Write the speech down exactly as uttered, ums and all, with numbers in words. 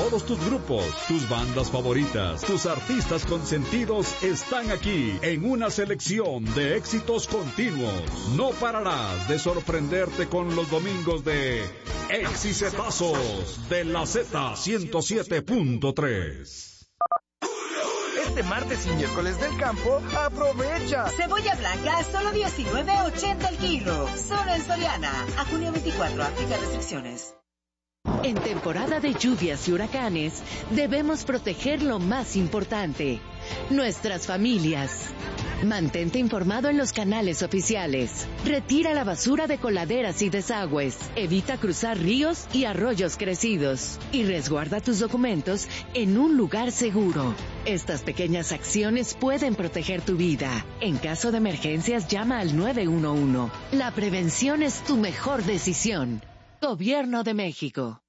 Todos tus grupos, tus bandas favoritas, tus artistas consentidos están aquí en una selección de éxitos continuos. No pararás de sorprenderte con los domingos de Exicetazos de la Z ciento siete punto tres. Este martes y miércoles del campo, aprovecha. Cebolla blanca a solo diecinueve ochenta el kilo. Solo en Soriana. A junio veinticuatro, aplica restricciones. En temporada de lluvias y huracanes, debemos proteger lo más importante, nuestras familias. Mantente informado en los canales oficiales. Retira la basura de coladeras y desagües. Evita cruzar ríos y arroyos crecidos. Y resguarda tus documentos en un lugar seguro. Estas pequeñas acciones pueden proteger tu vida. En caso de emergencias, llama al nueve uno uno. La prevención es tu mejor decisión. Gobierno de México.